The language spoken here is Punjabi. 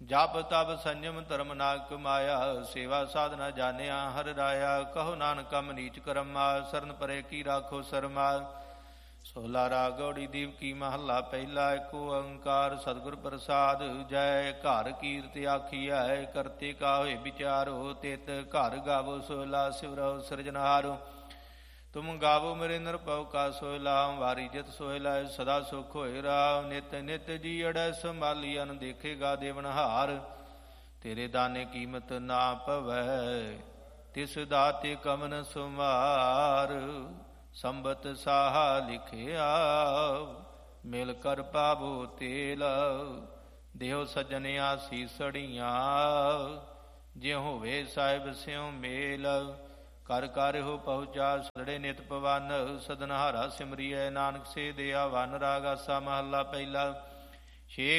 ਜਪ ਤਪ ਸੰਜਮ ਧਰਮ ਨਾਗ ਕਮਾਇਆ, ਸੇਵਾ ਸਾਧਨਾ ਜਾਣਿਆ ਹਰਿ ਰਾਇਆ। ਕਹੋ ਨਾਨਕ ਮਮ ਨੀਚ ਕਰਮਾ, ਸਰਨ ਪਰੇ ਕੀ ਰਾਖੋ ਸਰਮਾ। ਸੋਲਾ ਰਾਗ ਗੌੜੀ ਦੀਪ ਕੀ ਮਹੱਲਾ ਪਹਿਲਾ। ਏਕ ਓੰਕਾਰ ਸਤਿਗੁਰ ਪ੍ਰਸਾਦ ਜੈ। ਘਰ ਕੀਰਤ ਆਖੀਐ ਕਰਤੇ ਕਾ ਹੋਏ ਵਿਚਾਰੋ, ਤਿਤ ਘਰ ਗਾਵੋ ਸੋਲਾ ਸਿਵਰੋ ਸਿਰਜਨਹਾਰੋ। ਤੁਮ ਗਾਵੋ ਮੇਰੇ ਨਿਰਭਉ ਕਾ ਸੋਇਲਾ, ਵਾਰੀ ਜਿਤ ਸੋਇਲਾ ਸਦਾ ਸੁਖ ਹੋਏ ਰਾਮ। ਨਿਤ ਨਿਤ ਜੀ ਅੜੈ ਸੰਭਾਲੀ, ਅਨ ਦੇਖੇਗਾ ਦੇਵਨਹਾਰ। ਤੇਰੇ ਦਾਨੇ ਕੀਮਤ ਨਾ ਪਵੈ, ਤਿਸ ਦਾਤੇ ਕਮਨ ਸੁਮਾਰ। ਸੰਬਤ ਸਾਹਾ ਲਿਖਿਆ, ਮਿਲ ਕਰ ਪਾਵੋ ਤੇਲ। ਦੇਹੋ ਸੱਜਣ ਆਸੀਸੜੀਆਂ, ਜਿਉ ਹੋਵੇ ਸਾਹਿਬ ਸਿਉ ਮੇਲ। ਕਰ ਕਰ ਹੋ ਪਹੁੰਚਾ ਸੜੇ ਨਿਤ ਪਵਨ, ਸਦਨਹਾਰਾ ਸਿਮਰੀਐ ਨਾਨਕ ਸੇ ਦਿਆ ਵਨ। ਰਾਗ ਆਸਾ ਮਹੱਲਾ ਪਹਿਲਾ। ਛੇ